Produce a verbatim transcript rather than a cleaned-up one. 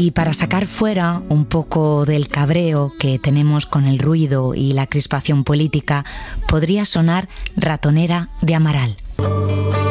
Y para sacar fuera un poco del cabreo que tenemos con el ruido y la crispación política, podría sonar Ratonera de Amaral.